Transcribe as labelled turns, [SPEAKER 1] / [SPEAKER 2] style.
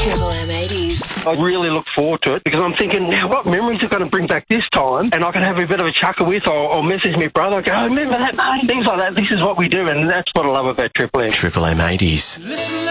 [SPEAKER 1] Triple M 80s.
[SPEAKER 2] I really look forward to it because I'm thinking, now what memories are going to bring back this time? And I can have a bit of a chuckle with or message my brother, go, remember that, mate? Things like that. This is what we do, and that's what I love about Triple M.
[SPEAKER 3] Triple M 80s.
[SPEAKER 4] Listen